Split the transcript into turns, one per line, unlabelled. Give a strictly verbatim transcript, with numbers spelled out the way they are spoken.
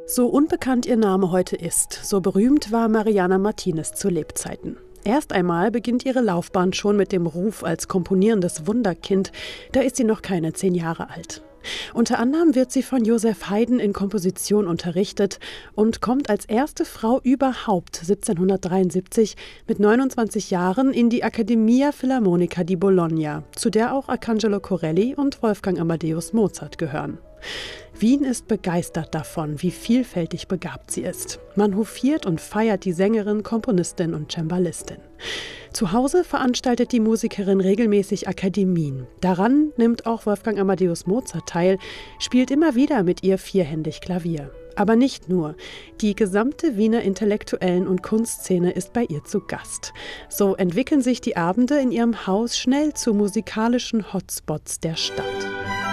So unbekannt ihr Name heute ist, so berühmt war Mariana Martínez zu Lebzeiten. Erst einmal beginnt ihre Laufbahn schon mit dem Ruf als komponierendes Wunderkind, da ist sie noch keine zehn Jahre alt. Unter anderem wird sie von Joseph Haydn in Komposition unterrichtet und kommt als erste Frau überhaupt siebzehnhundertdreiundsiebzig mit neunundzwanzig Jahren in die Accademia Filarmonica di Bologna, zu der auch Arcangelo Corelli und Wolfgang Amadeus Mozart gehören. Wien ist begeistert davon, wie vielfältig begabt sie ist. Man hofiert und feiert die Sängerin, Komponistin und Cembalistin. Zu Hause veranstaltet die Musikerin regelmäßig Akademien. Daran nimmt auch Wolfgang Amadeus Mozart teil, spielt immer wieder mit ihr vierhändig Klavier. Aber nicht nur. Die gesamte Wiener Intellektuellen- und Kunstszene ist bei ihr zu Gast. So entwickeln sich die Abende in ihrem Haus schnell zu musikalischen Hotspots der Stadt.